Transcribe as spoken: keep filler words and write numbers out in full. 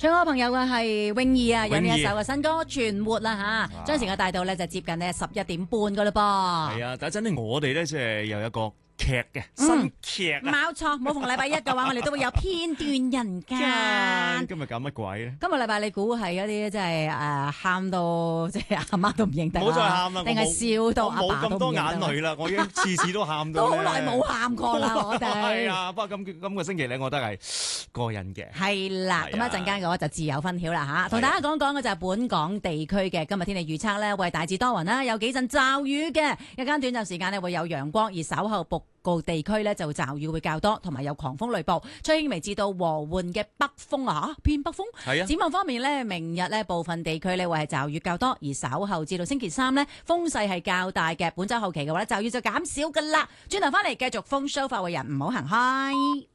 唱歌嘅朋友嘅係泳兒啊，有呢一首泳兒嘅新歌《存活》啦吓，將時間帶到咧就接近呢十一點半噶啦噃。 係啊，等陣咧我哋咧即係有一個劇嘅新劇啊。 冇錯，每逢禮拜一嘅話，我哋都會有片段人間。 今日搞乜鬼咧？ 今個禮拜你估係一啲即係誒喊到即係阿媽都唔認得啦， 唔好再喊啦， 定係笑到阿冇爸都唔咁多眼認得淚啦，我已經次次都喊到都咧好耐冇喊過啦，我哋係啊，不過今今個星期咧，我覺得係過癮嘅。 係啦，咁係啊一陣間嘅話就自由分曉啦吓，同大家講講嘅就係本港地區嘅今日天氣預測咧，會係大致多雲啦，有幾陣驟雨嘅，一間短暫時間咧會有陽光，而稍後局部地區咧就驟雨會較多，同埋有狂風雷暴，吹輕微至到和緩嘅北風啊，吓偏北風。 係啊， 展望方面呢，明日呢部分地區呢會係驟雨較多，而稍後至到星期三呢，風勢係較大嘅。本週後期嘅話呢，驟雨就減少噶啦。轉頭翻嚟繼續風騷發為人，唔好行開。